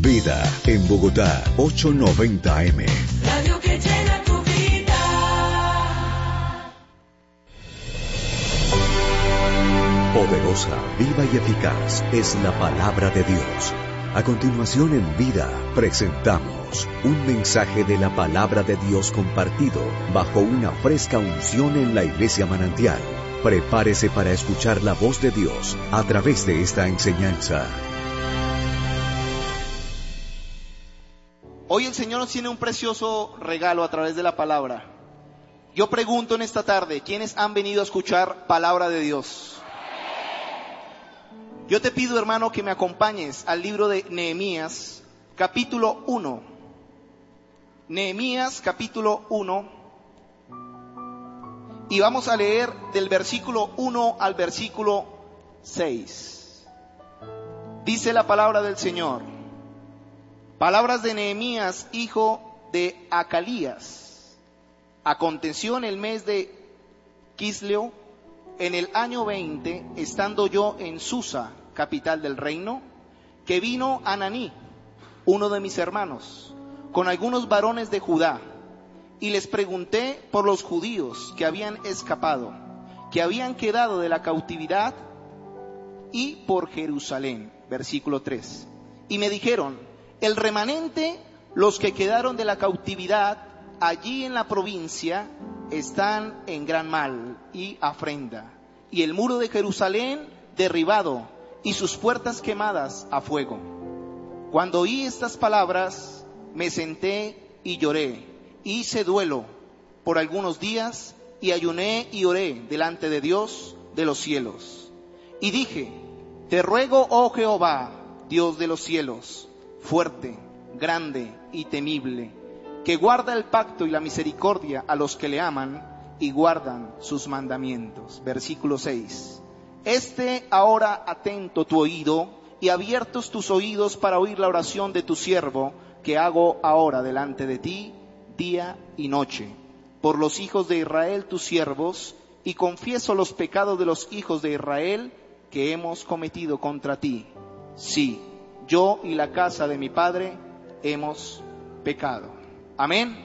Vida en Bogotá, 890 AM. Radio que llena tu vida. Poderosa, viva y eficaz es la palabra de Dios. A continuación en Vida presentamos un mensaje de la palabra de Dios compartido bajo una fresca unción en la Iglesia Manantial. Prepárese para escuchar la voz de Dios a través de esta enseñanza. Hoy el Señor nos tiene un precioso regalo a través de la palabra. Yo pregunto en esta tarde, ¿quiénes han venido a escuchar palabra de Dios? Yo te pido, hermano, que me acompañes al libro de Nehemías, capítulo 1. Nehemías, capítulo 1. Y vamos a leer del versículo 1 al versículo 6. Dice la palabra del Señor. Palabras de Nehemías, hijo de Acalías. Aconteció en el mes de Quisleo, en el año 20, estando yo en Susa, capital del reino, que vino Ananí, uno de mis hermanos, con algunos varones de Judá, y les pregunté por los judíos que habían escapado, que habían quedado de la cautividad, y por Jerusalén. Versículo 3. Y me dijeron: el remanente, los que quedaron de la cautividad allí en la provincia, están en gran mal y afrenta, y el muro de Jerusalén derribado, y sus puertas quemadas a fuego. Cuando oí estas palabras, me senté y lloré, hice duelo por algunos días, y ayuné y oré delante de Dios de los cielos. Y dije: te ruego, oh Jehová, Dios de los cielos, fuerte, grande y temible, que guarda el pacto y la misericordia a los que le aman y guardan sus mandamientos. Versículo 6. Esté ahora atento tu oído y abiertos tus oídos para oír la oración de tu siervo, que hago ahora delante de ti, día y noche, por los hijos de Israel tus siervos, y confieso los pecados de los hijos de Israel que hemos cometido contra ti. Sí, yo y la casa de mi padre hemos pecado. Amén.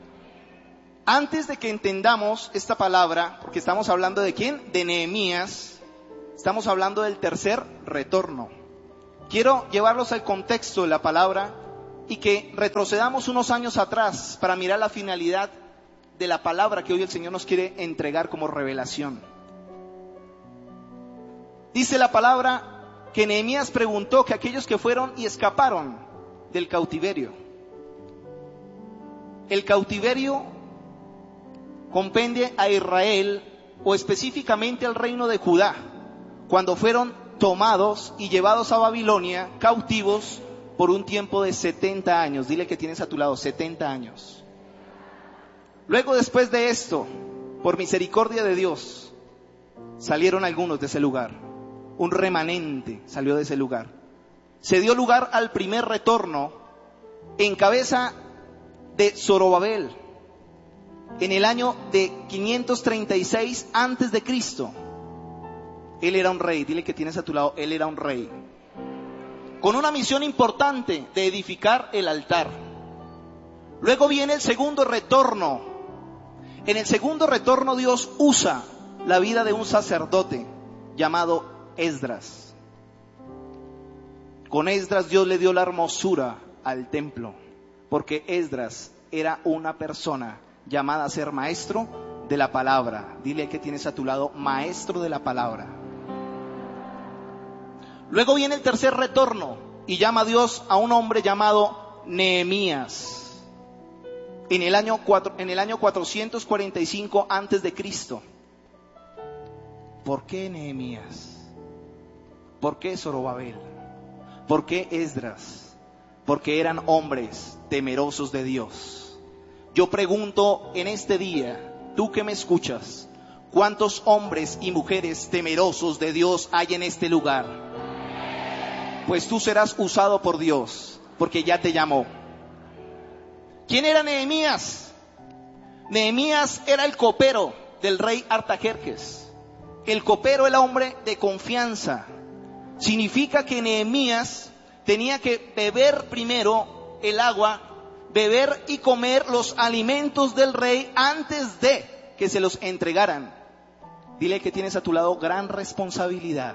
Antes de que entendamos esta palabra, porque estamos hablando de ¿quién? De Nehemías. Estamos hablando del tercer retorno. Quiero llevarlos al contexto de la palabra y que retrocedamos unos años atrás para mirar la finalidad de la palabra que hoy el Señor nos quiere entregar como revelación. Dice la palabra que Nehemías preguntó que aquellos que fueron y escaparon del cautiverio. El cautiverio compende a Israel, o específicamente al reino de Judá, cuando fueron tomados y llevados a Babilonia cautivos por un tiempo de 70 años. Dile que tienes a tu lado, 70 años. Luego, después de esto, por misericordia de Dios, salieron algunos de ese lugar. Un remanente salió de ese lugar. Se dio lugar al primer retorno en cabeza de Zorobabel en el año de 536 antes de Cristo. Él era un rey, dile que tienes a tu lado, él era un rey, con una misión importante de edificar el altar. Luego viene el segundo retorno. En el segundo retorno Dios usa la vida de un sacerdote llamado Esdras. Con Esdras Dios le dio la hermosura al templo, porque Esdras era una persona llamada a ser maestro de la palabra. Dile que tienes a tu lado, maestro de la palabra. Luego viene el tercer retorno y llama a Dios a un hombre llamado Nehemías. En el año 445 antes de Cristo. ¿Por qué Nehemías? ¿Por qué Zorobabel? ¿Por qué Esdras? Porque eran hombres temerosos de Dios. Yo pregunto en este día, tú que me escuchas, ¿cuántos hombres y mujeres temerosos de Dios hay en este lugar? Pues tú serás usado por Dios, porque ya te llamó. ¿Quién era Nehemías? Nehemías era el copero del rey Artajerjes. El copero, el hombre de confianza. Significa que Nehemías tenía que beber primero el agua, beber y comer los alimentos del rey antes de que se los entregaran. Dile que tienes a tu lado gran responsabilidad.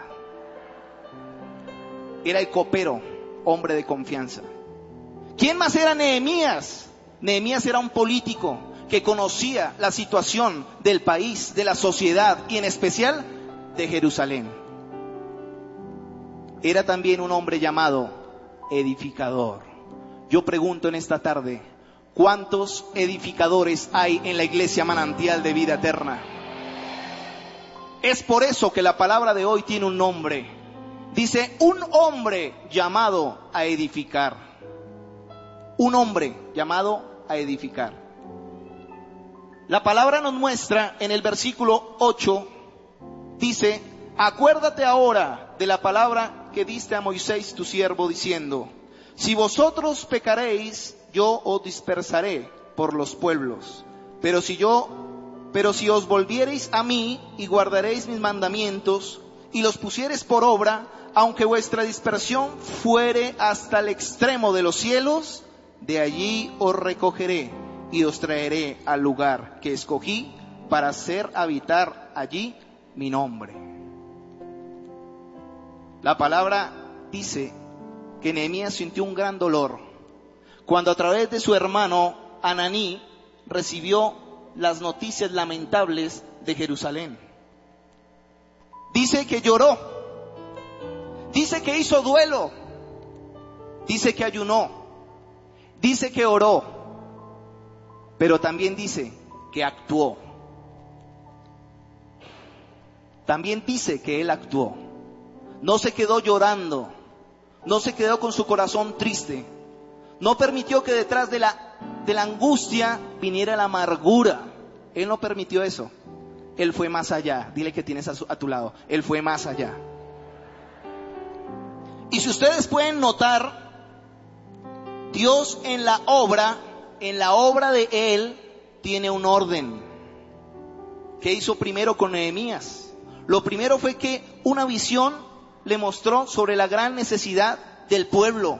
Era el copero, hombre de confianza. ¿Quién más era Nehemías? Nehemías era un político que conocía la situación del país, de la sociedad y en especial de Jerusalén. Era también un hombre llamado edificador. Yo pregunto en esta tarde, ¿cuántos edificadores hay en la iglesia Manantial de Vida Eterna? Es por eso que la palabra de hoy tiene un nombre. Dice, un hombre llamado a edificar. Un hombre llamado a edificar. La palabra nos muestra en el versículo 8, dice, acuérdate ahora de la palabra que diste a Moisés tu siervo diciendo, si vosotros pecaréis, yo os dispersaré por los pueblos, pero si os volviereis a mí y guardaréis mis mandamientos y los pusiereis por obra, aunque vuestra dispersión fuere hasta el extremo de los cielos, de allí os recogeré y os traeré al lugar que escogí para hacer habitar allí mi nombre. La palabra dice que Nehemías sintió un gran dolor cuando a través de su hermano Ananí recibió las noticias lamentables de Jerusalén. Dice que lloró, dice que hizo duelo, dice que ayunó, dice que oró, pero también dice que actuó. También dice que él actuó. No se quedó llorando, no se quedó con su corazón triste, no permitió que detrás de la angustia viniera la amargura. Él no permitió eso. Él fue más allá. Dile que tienes a tu lado. Él fue más allá. Y si ustedes pueden notar, Dios en la obra de Él tiene un orden. ¿Qué hizo primero con Nehemías? Lo primero fue que una visión le mostró sobre la gran necesidad del pueblo.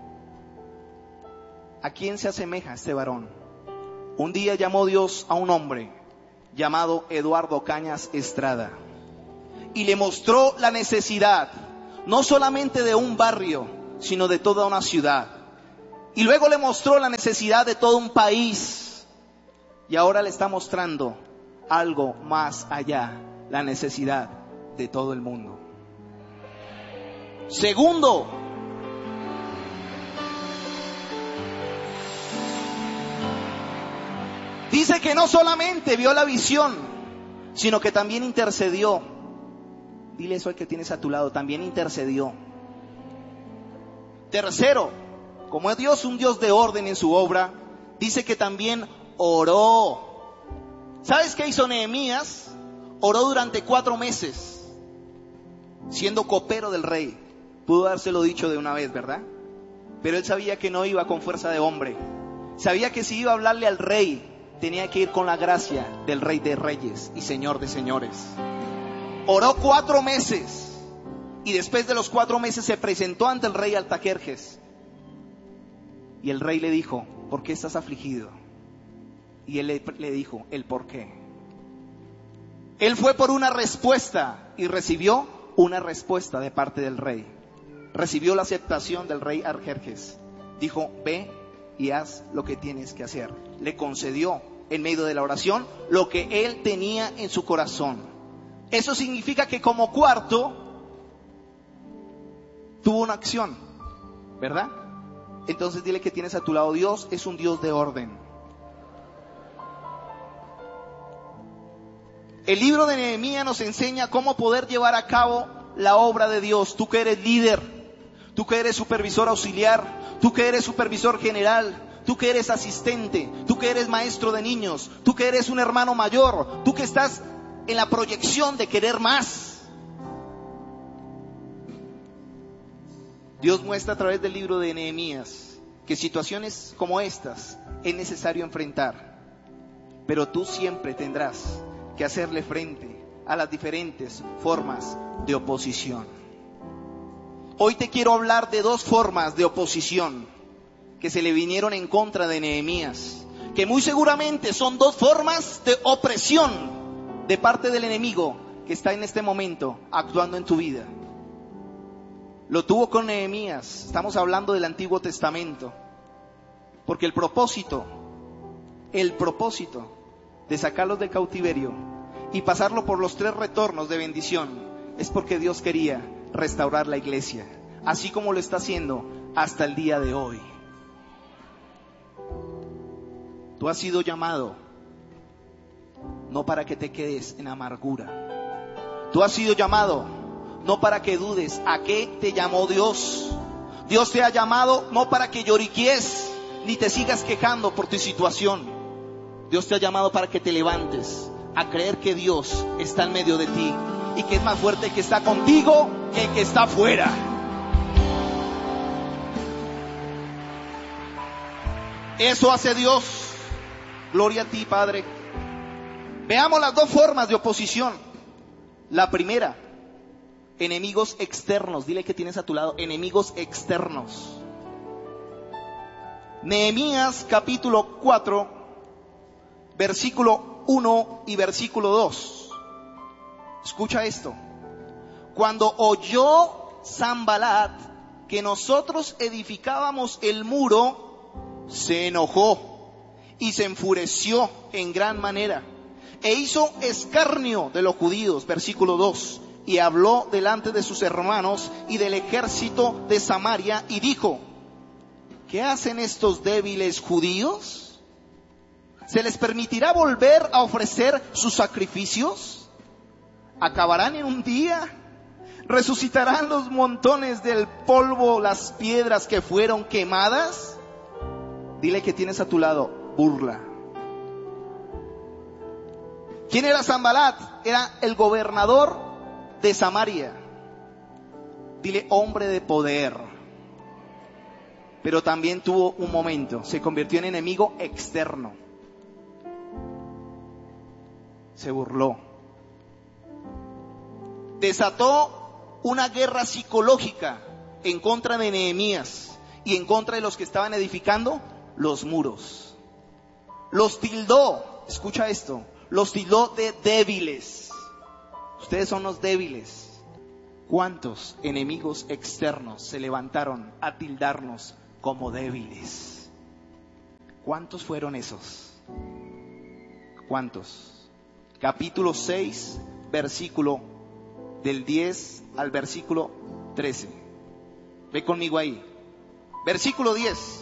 ¿A quién se asemeja este varón? Un día llamó Dios a un hombre llamado Eduardo Cañas Estrada y le mostró la necesidad no solamente de un barrio, sino de toda una ciudad. Y luego le mostró la necesidad de todo un país. Y ahora le está mostrando algo más allá, la necesidad de todo el mundo. Segundo, dice que no solamente vio la visión, sino que también intercedió. Dile eso al que tienes a tu lado, también intercedió. Tercero, como es Dios un Dios de orden en su obra, dice que también oró. ¿Sabes qué hizo Nehemías? Oró durante 4 meses, siendo copero del rey. Pudo habérselo dicho de una vez, ¿verdad? Pero él sabía que no iba con fuerza de hombre. Sabía que si iba a hablarle al rey, tenía que ir con la gracia del Rey de Reyes y Señor de Señores. Oró 4 meses y después de los 4 meses se presentó ante el rey Artajerjes. Y el rey le dijo, ¿por qué estás afligido? Y él le dijo el por qué. Él fue por una respuesta y recibió una respuesta de parte del rey. Recibió la aceptación del rey Artajerjes. Dijo, ve y haz lo que tienes que hacer. Le concedió en medio de la oración lo que él tenía en su corazón. Eso significa que como cuarto tuvo una acción, ¿verdad? Entonces dile que tienes a tu lado, Dios es un Dios de orden. El libro de Nehemías nos enseña cómo poder llevar a cabo la obra de Dios. Tú que eres líder, tú que eres supervisor auxiliar, tú que eres supervisor general, tú que eres asistente, tú que eres maestro de niños, tú que eres un hermano mayor, tú que estás en la proyección de querer más. Dios muestra a través del libro de Nehemías que situaciones como estas es necesario enfrentar, pero tú siempre tendrás que hacerle frente a las diferentes formas de oposición. Hoy te quiero hablar de dos formas de oposición que se le vinieron en contra de Nehemías, que muy seguramente son dos formas de opresión de parte del enemigo que está en este momento actuando en tu vida. Lo tuvo con Nehemías, estamos hablando del Antiguo Testamento, porque el propósito de sacarlos del cautiverio y pasarlo por los 3 retornos de bendición es porque Dios quería restaurar la iglesia, así como lo está haciendo hasta el día de hoy. Tú has sido llamado no para que te quedes en amargura. Tú has sido llamado no para que dudes a qué te llamó Dios. Dios te ha llamado no para que lloriquies ni te sigas quejando por tu situación. Dios te ha llamado para que te levantes a creer que Dios está en medio de ti y que es más fuerte el que está contigo que el que está afuera. Eso hace Dios. Gloria a ti, Padre. Veamos las dos formas de oposición. La primera, enemigos externos. Dile que tienes a tu lado, enemigos externos. Nehemías capítulo 4, versículo 1 y versículo 2. Escucha esto. Cuando oyó Sanbalat que nosotros edificábamos el muro, se enojó y se enfureció en gran manera, e hizo escarnio de los judíos, versículo 2, y habló delante de sus hermanos y del ejército de Samaria, y dijo: ¿qué hacen estos débiles judíos? ¿Se les permitirá volver a ofrecer sus sacrificios? ¿Acabarán en un día? ¿Resucitarán los montones del polvo, las piedras que fueron quemadas? Dile que tienes a tu lado, burla. ¿Quién era Sanbalat? Era el gobernador de Samaria. Dile, hombre de poder. Pero también tuvo un momento, se convirtió en enemigo externo. Se burló. Desató una guerra psicológica en contra de Nehemías y en contra de los que estaban edificando los muros. Los tildó, escucha esto, los tildó de débiles. Ustedes son los débiles. ¿Cuántos enemigos externos se levantaron a tildarnos como débiles? ¿Cuántos fueron esos? ¿Cuántos? Capítulo 6, versículo del 10 al versículo 13. Ve conmigo ahí. Versículo 10.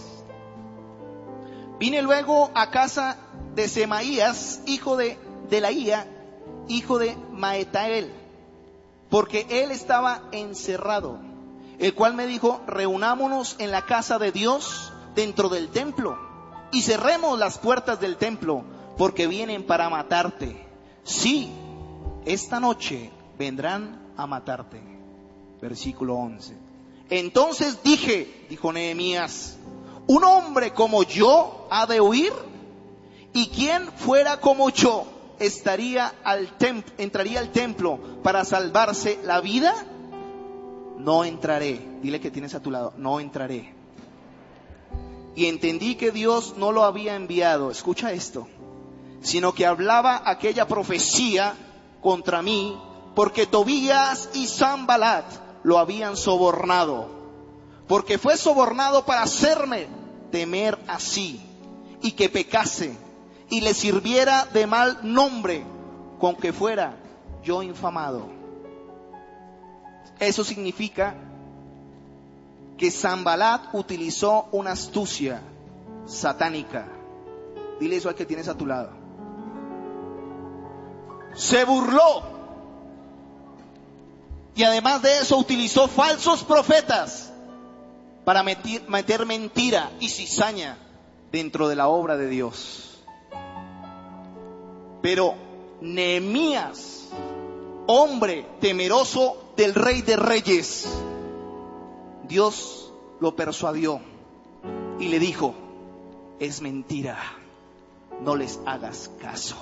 Vine luego a casa de Semaías, hijo de Delaía, hijo de Maetael, porque él estaba encerrado, el cual me dijo: reunámonos en la casa de Dios dentro del templo y cerremos las puertas del templo, porque vienen para matarte. Sí, esta noche vendrán a matarte. Versículo 11. Entonces dije, dijo Nehemías: ¿un hombre como yo ha de huir? ¿Y quién fuera como yo entraría al templo para salvarse la vida? No entraré. Dile que tienes a tu lado, no entraré. Y entendí que Dios no lo había enviado, escucha esto, sino que hablaba aquella profecía contra mí, porque Tobías y Sanbalat lo habían sobornado, porque fue sobornado para hacerme temer así, y que pecase, y le sirviera de mal nombre, con que fuera yo infamado. Eso significa que Sanbalat utilizó una astucia satánica. Dile eso al que tienes a tu lado. Se burló. Y además de eso utilizó falsos profetas para meter mentira y cizaña dentro de la obra de Dios. Pero Nehemías, hombre temeroso del Rey de Reyes, Dios lo persuadió y le dijo: es mentira, no les hagas caso,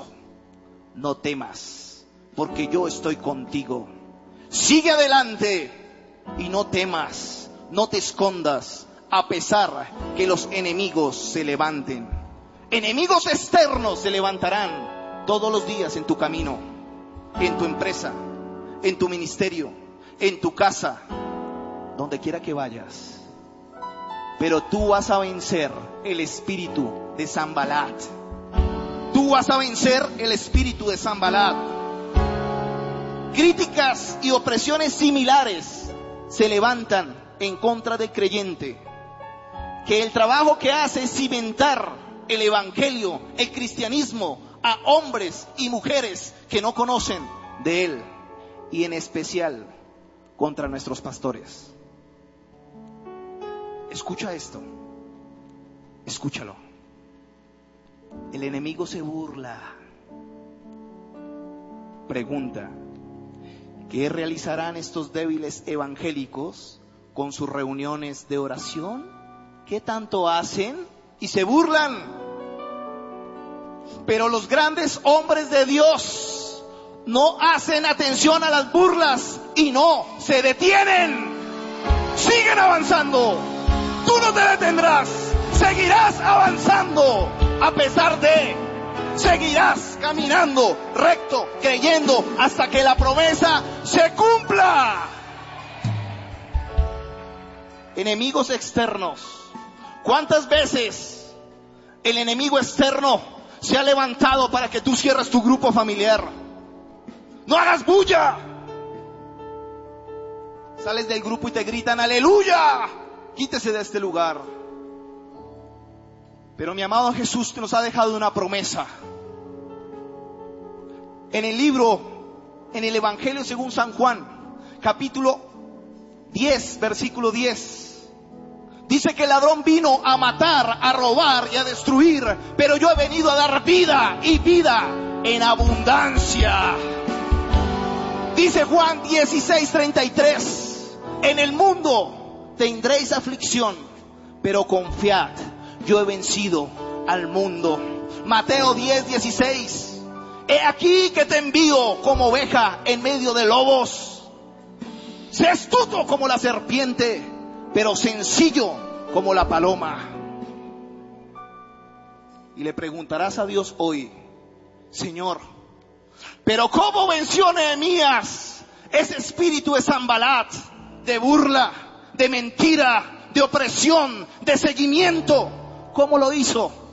no temas, porque yo estoy contigo. Sigue adelante, y no temas, no te escondas, a pesar que los enemigos se levanten. Enemigos externos se levantarán todos los días en tu camino, en tu empresa, en tu ministerio, en tu casa, donde quiera que vayas. Pero tú vas a vencer el espíritu de Sanbalat. Tú vas a vencer el espíritu de Sanbalat. Críticas y opresiones similares se levantan en contra del creyente, que el trabajo que hace es cimentar el evangelio, el cristianismo, a hombres y mujeres que no conocen de él, y en especial contra nuestros pastores. Escucha esto, escúchalo. El enemigo se burla. Pregunta: ¿qué realizarán estos débiles evangélicos con sus reuniones de oración? ¿Qué tanto hacen? Y se burlan. Pero los grandes hombres de Dios no hacen atención a las burlas y no se detienen. Siguen avanzando. Tú no te detendrás. Seguirás avanzando a pesar de. Seguirás caminando recto, creyendo hasta que la promesa se cumpla. Enemigos externos. ¿Cuántas veces el enemigo externo se ha levantado para que tú cierres tu grupo familiar? No hagas bulla. Sales del grupo y te gritan aleluya. Quítese de este lugar. Pero mi amado Jesús nos ha dejado una promesa. En el el Evangelio según San Juan, capítulo 10, versículo 10. Dice que el ladrón vino a matar, a robar y a destruir, pero yo he venido a dar vida y vida en abundancia. Dice Juan 16:33, en el mundo tendréis aflicción, pero confiad, yo he vencido al mundo. Mateo 10:16, he aquí que te envío como oveja en medio de lobos. Sé astuto como la serpiente, pero sencillo como la paloma. Y le preguntarás a Dios hoy: Señor, pero ¿cómo venció Nehemías ese espíritu de Sanbalat, de burla, de mentira, de opresión, de seguimiento? ¿Cómo lo hizo?